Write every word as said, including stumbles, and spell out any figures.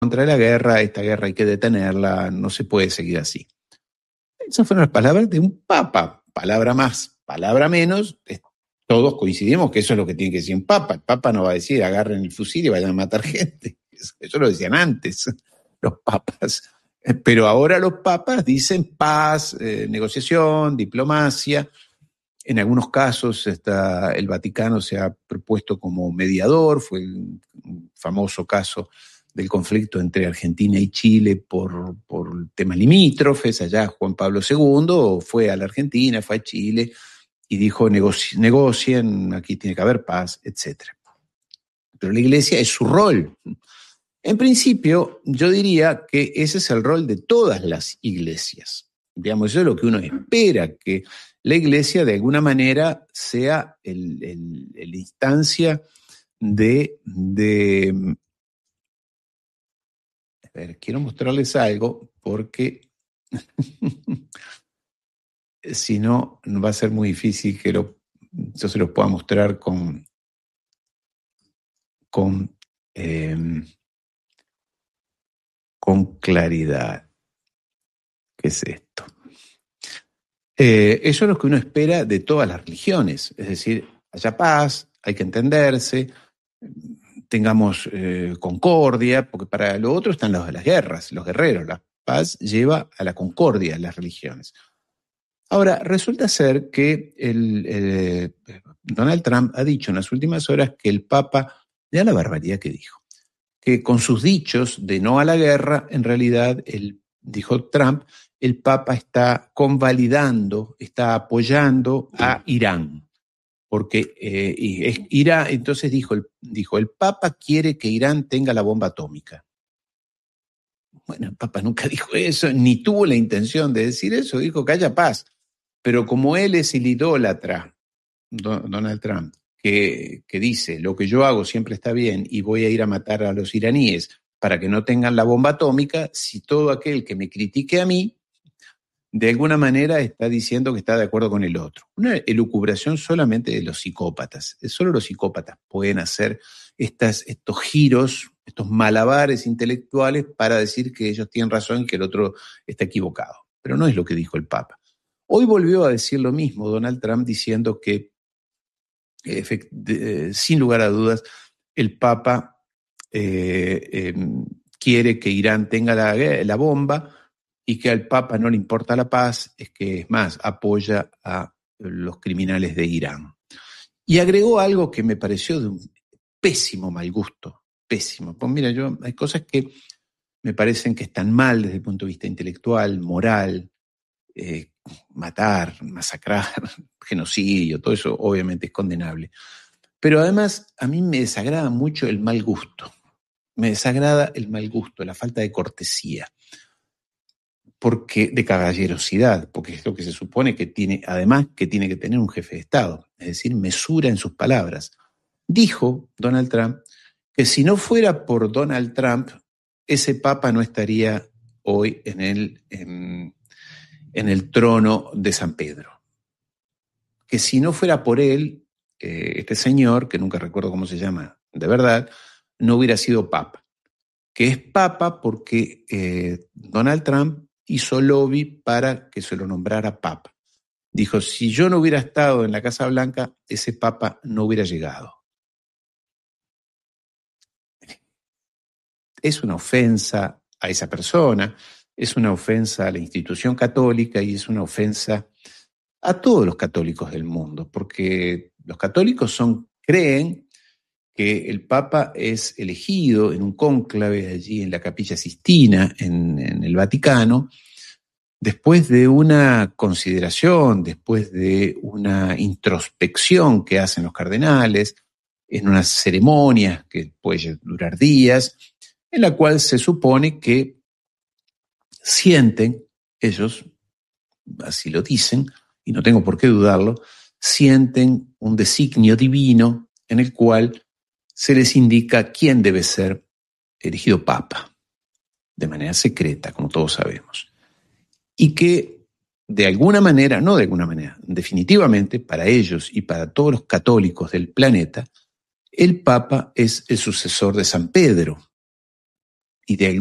contra la guerra, esta guerra hay que detenerla, no se puede seguir así. Esas fueron las palabras de un papa, palabra más, palabra menos, todos coincidimos que eso es lo que tiene que decir un papa. El papa no va a decir agarren el fusil y vayan a matar gente, eso lo decían antes los papas, pero ahora los papas dicen paz, eh, negociación, diplomacia. En algunos casos está, el Vaticano se ha propuesto como mediador, fue el famoso caso del conflicto entre Argentina y Chile por, por temas limítrofes. Allá Juan Pablo segundo fue a la Argentina, fue a Chile y dijo negoci- negocien, aquí tiene que haber paz, etcétera. Pero la Iglesia es su rol. En principio, yo diría que ese es el rol de todas las iglesias. Digamos, eso es lo que uno espera, que la Iglesia de alguna manera sea el, el, el instancia de, de... A ver, quiero mostrarles algo porque si no, va a ser muy difícil que lo, yo se los pueda mostrar con, con, eh, con claridad. ¿Qué es esto? Eh, eso es lo que uno espera de todas las religiones, es decir, haya paz, hay que entenderse, tengamos eh, concordia, porque para lo otro están los de las guerras, los guerreros. La paz lleva a la concordia en las religiones. Ahora, resulta ser que el, el, Donald Trump ha dicho en las últimas horas que el Papa, ya la barbaridad que dijo, que con sus dichos de no a la guerra, en realidad, el, dijo Trump, el Papa está convalidando, está apoyando a Irán. Porque eh, y es, Irán, entonces dijo el, dijo, el Papa quiere que Irán tenga la bomba atómica. Bueno, el Papa nunca dijo eso, ni tuvo la intención de decir eso, dijo que haya paz. Pero como él es el idólatra, Donald Trump, que, que dice, lo que yo hago siempre está bien y voy a ir a matar a los iraníes para que no tengan la bomba atómica, si todo aquel que me critique a mí, de alguna manera está diciendo que está de acuerdo con el otro. Una elucubración solamente de los psicópatas. Solo los psicópatas pueden hacer estas, estos giros, estos malabares intelectuales para decir que ellos tienen razón y que el otro está equivocado. Pero no es lo que dijo el Papa. Hoy volvió a decir lo mismo Donald Trump diciendo que, eh, sin lugar a dudas, el Papa eh, eh, quiere que Irán tenga la, la bomba y que al Papa no le importa la paz, es que es más, apoya a los criminales de Irán. Y agregó algo que me pareció de un pésimo mal gusto, pésimo. Pues mira, yo hay cosas que me parecen que están mal desde el punto de vista intelectual, moral, eh, matar, masacrar, genocidio, todo eso obviamente es condenable. Pero además a mí me desagrada mucho el mal gusto, me desagrada el mal gusto, la falta de cortesía. Porque de caballerosidad, porque es lo que se supone que tiene, además que tiene que tener un jefe de Estado, es decir, mesura en sus palabras. Dijo Donald Trump que si no fuera por Donald Trump, ese papa no estaría hoy en el, en, en el trono de San Pedro. Que si no fuera por él, eh, este señor, que nunca recuerdo cómo se llama de verdad, no hubiera sido papa. Que es papa porque eh, Donald Trump hizo lobby para que se lo nombrara papa. Dijo, si yo no hubiera estado en la Casa Blanca, ese papa no hubiera llegado. Es una ofensa a esa persona, es una ofensa a la institución católica y es una ofensa a todos los católicos del mundo, porque los católicos son, creen que el Papa es elegido en un cónclave allí en la Capilla Sistina, en, en el Vaticano, después de una consideración, después de una introspección que hacen los cardenales, en unas ceremonias que pueden durar días, en la cual se supone que sienten, ellos así lo dicen, y no tengo por qué dudarlo, sienten un designio divino en el cual se les indica quién debe ser elegido papa, de manera secreta, como todos sabemos. Y que de alguna manera, no de alguna manera, definitivamente para ellos y para todos los católicos del planeta, el Papa es el sucesor de San Pedro. y de